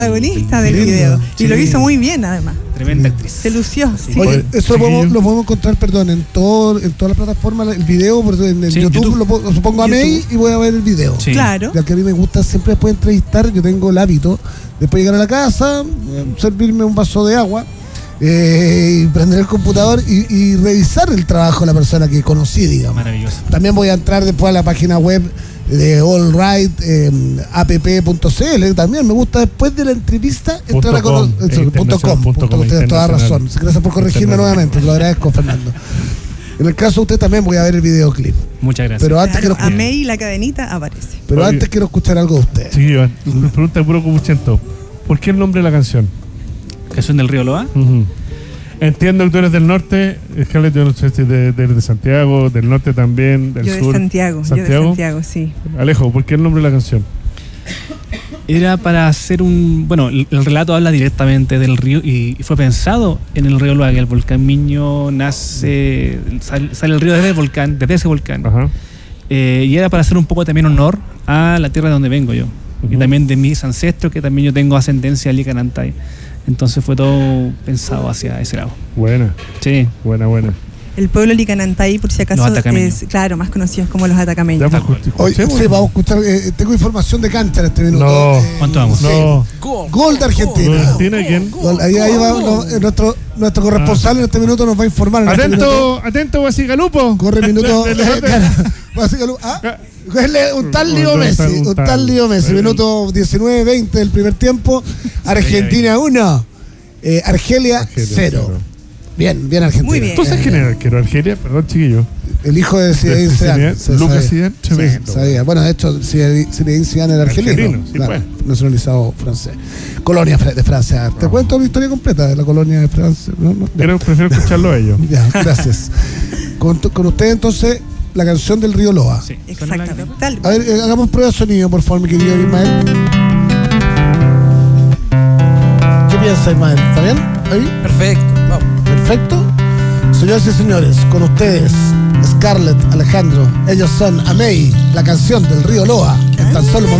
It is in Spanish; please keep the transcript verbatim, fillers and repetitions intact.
protagonista del Lindo. video. Sí. Y lo hizo muy bien, además. Tremenda actriz. Se lució. Sí. Oye, eso lo podemos, lo podemos encontrar, perdón, en todo, en todas las plataformas, el video, por en, en Sí, YouTube, YouTube. Lo, po- lo supongo a YouTube. May y voy a ver el video. Sí. Claro. Ya que a mí me gusta siempre después de entrevistar, yo tengo el hábito, después de llegar a la casa, eh, servirme un vaso de agua, eh, y prender el computador y, y revisar el trabajo de la persona que conocí, digamos. Maravilloso. También voy a entrar después a la página web de All Right, eh, app punto c l. También me gusta después de la entrevista entrar a com, conocer. eh, Punto com. punto com, Tienes toda internacional. razón. Gracias por corregirme nuevamente. Te lo agradezco, Fernando. En el caso de usted también voy a ver el videoclip. Muchas gracias. Pero antes Claro, quiero, a May la cadenita aparece. pero Oye. antes quiero escuchar algo de usted. Sí, Iván, me pregunta puro copuchento. ¿Por qué el nombre de la canción? Canción del Río Loa. Uh-huh. Entiendo que tú eres del norte, Scarlett, yo no sé si de, de, de Santiago, del norte también, del Yo de sur. Santiago, yo de Santiago, sí. Alejo, ¿por qué el nombre de la canción? Era para hacer un... Bueno, el, el relato habla directamente del río y, y fue pensado en el río Loa, que el volcán Miño nace... Sale, sale el río desde el volcán, desde ese volcán. Ajá. Eh, y era para hacer un poco también honor a la tierra de donde vengo yo. Uh-huh. Y también de mis ancestros, que también yo tengo ascendencia licanantay. Entonces fue todo pensado hacia ese lado. Buena, Sí. buena, buena. El pueblo licanantay, por si acaso, Los atacameños. es, claro, más conocidos como los atacameños. Ya, pues, Hoy sí, escuchemos. vamos a escuchar. Eh, tengo información de cancha en este minuto. No. Eh, ¿Cuánto vamos? sí. No. Gol de Argentina. ¿Argentina quién? Gol. Ahí, ahí va no, eh, nuestro, nuestro corresponsal en este minuto nos va a informar. En este minuto. Atento, atento, Guasigalupo. Corre minuto. Del- del norte. Claro. Básicalo- ah, un tal Leo Un Messi. tal- un Un tal. tal Leo Messi. Minuto diecinueve veinte del primer tiempo. Argentina uno. Eh, Argelia Argelia, cero. cero. Bien, bien Argentina. Muy bien. ¿Tú sabes quién era el arquero de Argelia? Perdón, chiquillo. El hijo de Zinedine De Zidane. Zidane, Se Lucas sabía. Zidane, Sí, tremendo. sabía. Bueno, de hecho, Zinedine Zidane era argelino. Argelino, sí, claro, pues. nacionalizado francés. Colonia fr- de Francia. Te No. cuento la historia completa de la colonia de Francia. No, no, ya. Pero prefiero escucharlo a ellos. Ya, gracias. con, con usted, entonces, la canción del Río Loa. Sí. Exactamente. Tal- A ver, eh, hagamos prueba de sonido, por favor, mi querido Ismael. ¿Qué piensa, Ismael? ¿Está bien? ¿Ahí? Perfecto, vamos. Perfecto. Señoras y señores, con ustedes, Scarlett, Alejandro, ellos son Amey, la canción del Río Loa, en tan solo momentos.